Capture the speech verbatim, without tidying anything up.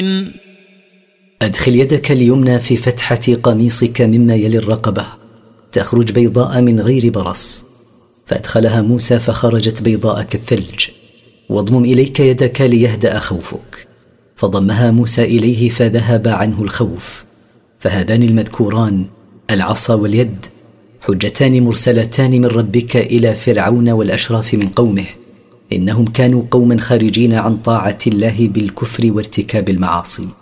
أدخل يدك اليمنى في فتحة قميصك مما يلي الرقبة، تخرج بيضاء من غير برص. فأدخلها موسى فخرجت بيضاء كالثلج. واضمم إليك يدك ليهدأ خوفك، فضمها موسى إليه فذهب عنه الخوف. فهذان المذكوران العصا واليد حجتان مرسلتان من ربك إلى فرعون والأشراف من قومه، إنهم كانوا قوما خارجين عن طاعة الله بالكفر وارتكاب المعاصي.